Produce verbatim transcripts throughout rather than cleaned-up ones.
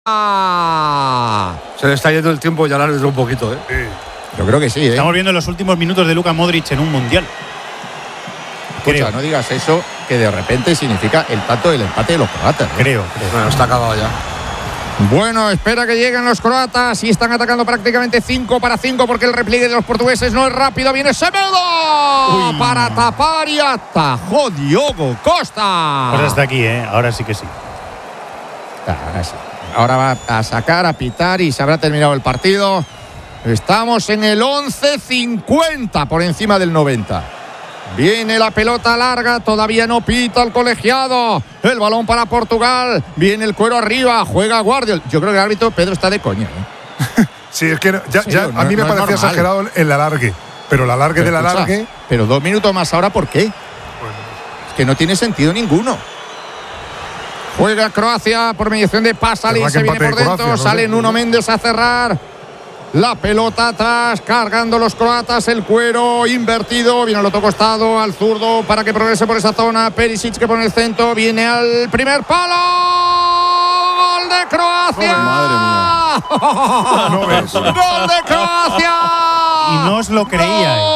Se le está yendo el tiempo ya largo un poquito, ¿eh? Sí. Yo creo que sí, ¿eh? Estamos viendo los últimos minutos de Luka Modric en un mundial. Escucha, creo. no digas eso, que de repente significa el tanto del empate de los croatas, ¿eh? Creo, creo. Bueno, está acabado ya. Bueno, espera que lleguen los croatas y están atacando prácticamente cinco para cinco porque el repliegue de los portugueses no es rápido. Viene Semedo Uy. para tapar y atajó Diogo Costa. Pues hasta aquí, ¿eh? Ahora sí que sí. Ahora sí. Ahora va a sacar, a pitar y se habrá terminado el partido. Estamos en el once cincuenta por encima del noventa. Viene la pelota larga, todavía no pita el colegiado. El balón para Portugal. Viene el cuero arriba, juega Guardiol. Yo creo que el árbitro, Pedro, está de coña, ¿eh? Sí, es que ya, Sí, ya no, a mí me no es parecía normal. exagerado el alargue. Pero el alargue del escucha, alargue. Pero dos minutos más ahora, ¿por qué? Es que no tiene sentido ninguno. Juega Croacia por mediación de Pasalic, Tendrá que se viene por empate de dentro, Croacia, ¿no? sale Nuno Méndez a cerrar. La pelota atrás, cargando los croatas, el cuero invertido, viene al otro costado, al zurdo para que progrese por esa zona. Perisic que pone el centro, viene al primer palo. ¡Gol de Croacia! Oh, madre mía. No ves. ¡Gol de Croacia! Y no os lo creía, ¿eh?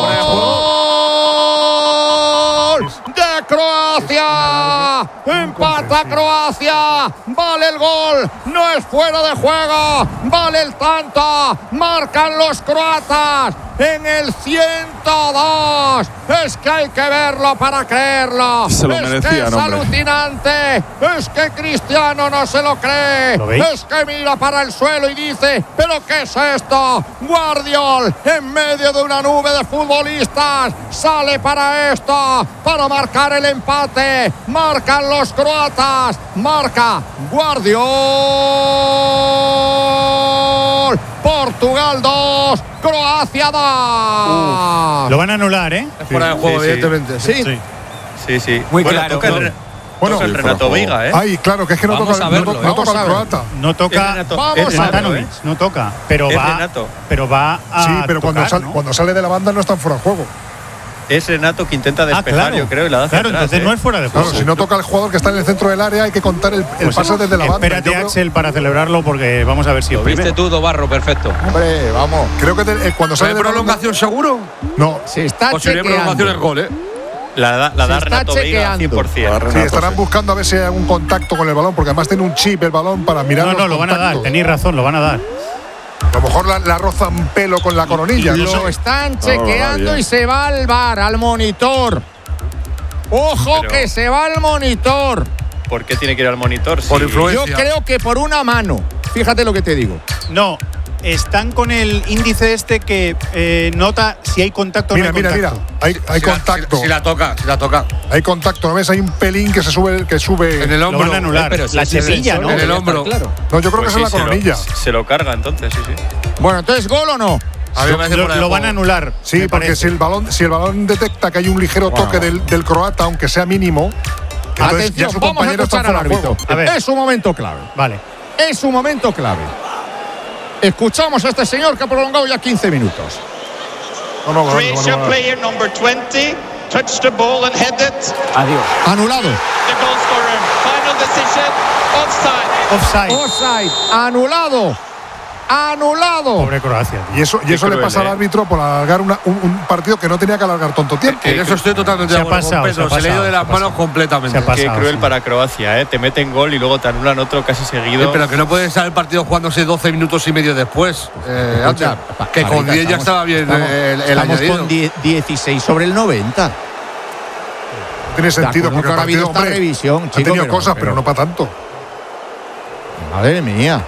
¡Gol de Croacia! ¡Empata Croacia! ¡Vale el gol! ¡No es fuera de juego! ¡Vale el tanto! ¡Marcan los croatas! En el ciento dos. Es que hay que verlo para creerlo. Se lo es merecía, que es no, hombre. alucinante. Es que Cristiano no se lo cree. ¿Lo veis? Es que mira para el suelo y dice: ¿pero qué es esto? Guardiol, en medio de una nube de futbolistas, sale para esto, para marcar el empate. Marcan los croatas. Marca Guardiol. Portugal dos, Croacia dos. Lo van a anular, ¿eh? Es fuera de juego, sí, sí. evidentemente. Sí. Sí. Sí, sí. Muy bueno, claro. toca el, Bueno, toca el sí, Renato fuera de Veiga, ¿eh? Ay, claro, que es que no Vamos toca, a no verlo, to- ¿eh? no toca Vamos a el ver. croata. No toca. Es Renato, Vamos es a Es Renato, Matanovic, ¿eh? no toca. Pero Es va, Renato. pero va a. Sí, pero cuando, tocar, sale, ¿no? cuando sale de la banda no están fuera de juego. Es Renato que intenta Ah, despejar, claro. yo creo, y la da hacia Claro, atrás, entonces ¿eh? no es fuera de juego. Claro, si no toca el jugador que está en el centro del área, hay que contar el, el Pues pase desde la banda. Espérate, Yo creo- Axel, para celebrarlo porque vamos a ver si Lo el viste primero. tú, Dobarro, perfecto. Hombre, vamos. Creo que de- eh, cuando sale ¿Hay de la banda. prolongación seguro? No, Se está Posible prolongación es chequeando. gol, ¿eh? La da, la Se da está Renato Veiga chequeando. cien por ciento. Renato, sí, estarán sí. buscando a ver si hay algún contacto con el balón, porque además tiene un chip el balón para mirar No, los no, lo van a dar. contactos. Tenéis razón, lo van a dar. A lo mejor la, la roza un pelo con la coronilla. No Lo sé. están No, chequeando bien. y se va al bar, al monitor. Ojo Pero- que se va al monitor. ¿Por qué tiene que ir al monitor? Por Si- influencia. Yo creo que por una mano. Fíjate lo que te digo. No, están con el índice este que eh, nota si hay contacto o Mira, no hay mira, mira. contacto. Hay, hay Si la- contacto. Si, si la toca, si la toca. Hay contacto. ¿No ves? Hay un pelín que se sube. Que sube. En el Lo hombro. van a anular. Pero si la es el chepilla, sensor, ¿no? En el debería hombro. estar claro. No, yo creo pues que sí, es en la se lo- coronilla. Se lo carga entonces, sí, sí. Bueno, entonces, ¿gol o no? A mí me parece Lo, fuera de lo van a juego. anular. Sí, me porque parece. si el balón, si el balón detecta que hay un ligero toque del, del croata, aunque sea mínimo, entonces ya Atención, su vamos a compañero está escuchar al fuera de árbitro. juego. A ver. Es un momento clave. Vale. Es un momento clave. Escuchamos a este señor que ha prolongado ya quince minutos. No, no, no, no, Croatia no, no. player number twenty touched the ball and headed. Adiós. Anulado. The goal scorer. Final decision. Offside. Offside. Offside. Anulado. Anulado. Pobre Croacia. tío. Y eso, y Qué eso le cruel, pasa al ¿eh? árbitro por alargar una- un, un partido que no tenía que alargar tonto tiempo. En eso estoy totalmente Se de ha acuerdo pasado, con Pedro. se ha Se le ha ido de pasado, las se ha manos completamente. Se ha Qué pasado, cruel sí. para Croacia, ¿eh? Te meten gol y luego te anulan otro casi Eh, seguido. pero que no puede estar el partido jugándose doce minutos y medio después. Eh, Escucha, Ángel, pa- que con Pareja, diez ya estamos- estaba bien estamos- eh, el, el estamos añadido. con die- dieciséis sobre el noventa. No tiene sentido De acuerdo porque que el ahora ha habido partido, esta hombre, revisión, ha chico, tenido pero- cosas, pero, pero- no para tanto. Madre mía.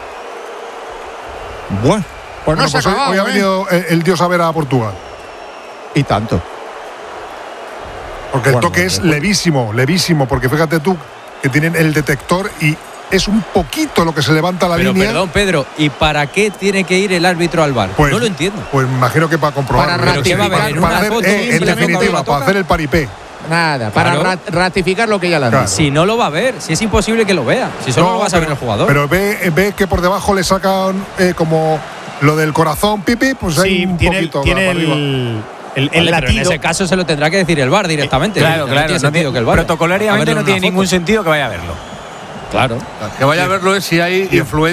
Bueno, pues no Bueno, se ha pues hoy, acabado, hoy ha ¿eh? venido el, el dios a ver a Portugal. Y tanto. Porque el Bueno, toque bueno, es bueno. levísimo, levísimo. Porque fíjate tú que tienen el detector y es un poquito lo que se levanta la Pero línea. perdón, Pedro, ¿y para qué tiene que ir el árbitro al bar? Pues- no lo entiendo. Pues me imagino que para comprobar. Para Pero ¿qué va a haber? ¿En una hacer, foto eh, en simplemente definitiva, lo toca? para hacer el paripé. Nada, para Claro. ra- ratificar lo que ya le han Claro. dicho. Si no lo va a ver, si es imposible que lo vea. Si solo lo va a saber pero, el jugador. Pero ve, ve que por debajo le sacan eh, como lo del corazón, pipi, pues hay Sí, un tiene, el- poquito tiene para arriba. el, el, el Vale, pero en latido. ese caso se lo tendrá que decir el V A R directamente. Claro, No claro. tiene no sentido tiene- que el V A R. protocolariamente A verlo no en tiene una ningún foto. sentido que vaya a verlo. Claro. Que vaya a verlo es si hay influencia